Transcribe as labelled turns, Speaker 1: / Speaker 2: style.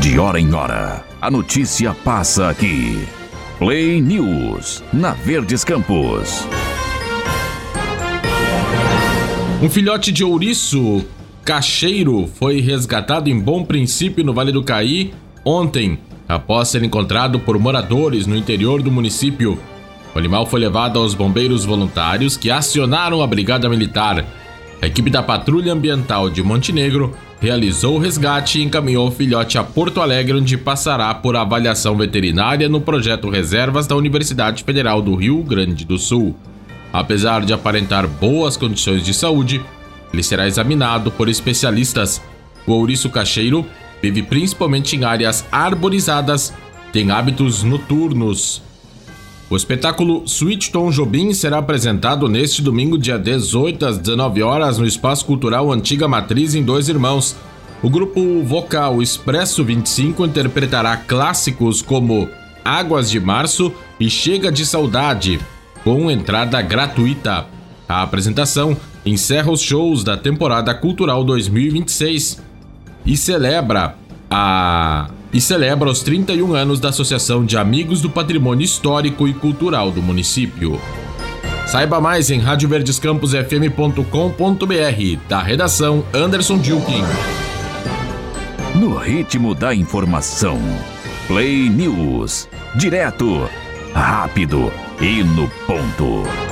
Speaker 1: De hora em hora, a notícia passa aqui. Play News, na Verdes Campos.
Speaker 2: Um filhote de ouriço cacheiro foi resgatado em Bom Princípio, no Vale do Caí, ontem, após ser encontrado por moradores no interior do município. O animal foi levado aos bombeiros voluntários, que acionaram a Brigada Militar. A equipe da Patrulha Ambiental de Montenegro realizou o resgate e encaminhou o filhote a Porto Alegre, onde passará por avaliação veterinária no projeto Reservas da Universidade Federal do Rio Grande do Sul. Apesar de aparentar boas condições de saúde, ele será examinado por especialistas. O ouriço cacheiro vive principalmente em áreas arborizadas, tem hábitos noturnos. O espetáculo Sweet Tom Jobim será apresentado neste domingo, dia 18, às 19 horas, no Espaço Cultural Antiga Matriz, em Dois Irmãos. O grupo vocal Expresso 25 interpretará clássicos como Águas de Março e Chega de Saudade, com entrada gratuita. A apresentação encerra os shows da temporada cultural 2026 e celebra os 31 anos da Associação de Amigos do Patrimônio Histórico e Cultural do município. Saiba mais em radioverdescamposfm.com.br. Da redação, Anderson Dilkin.
Speaker 1: No ritmo da informação. Play News. Direto, rápido e no ponto.